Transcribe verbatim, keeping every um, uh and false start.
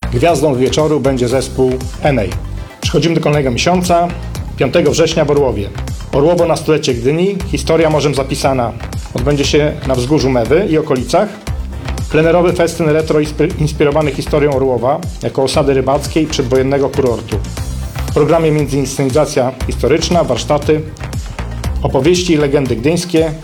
Gwiazdą wieczoru będzie zespół Enei. Przechodzimy do kolejnego miesiąca, piątego września w Orłowie. Orłowo na stulecie Gdyni, historia morzem zapisana. Odbędzie się na wzgórzu Mewy i okolicach. Plenerowy festyn retro inspirowany historią Orłowa jako osady rybackiej przedwojennego kurortu. W programie między inscenizacja historyczna, warsztaty, opowieści i legendy gdyńskie,